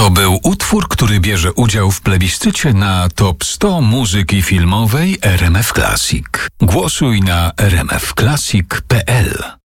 To był utwór, który bierze udział w plebiscycie na Top 100 muzyki filmowej RMF Classic. Głosuj na rmfclassic.pl.